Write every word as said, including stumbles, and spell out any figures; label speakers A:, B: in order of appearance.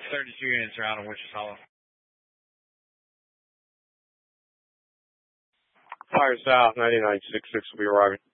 A: thirty-two units around in Witches Hollow.
B: Fire South, ninety-nine six six will be arriving.